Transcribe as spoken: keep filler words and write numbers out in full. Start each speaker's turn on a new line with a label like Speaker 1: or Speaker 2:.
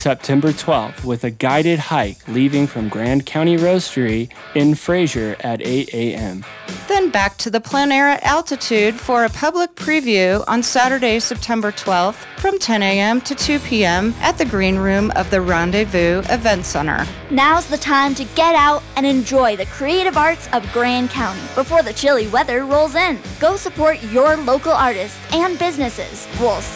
Speaker 1: September twelfth with a guided hike leaving from Grand County Roastery in Fraser at eight a.m.
Speaker 2: Then back to the plein air at Altitude for a public preview on Saturday, September twelfth from ten a.m. to two p.m. at the Green Room of the Rendezvous Event Center.
Speaker 3: Now's the time to get out and enjoy the creative arts of Grand County before the chilly weather rolls in. Go support your local artists and businesses. We'll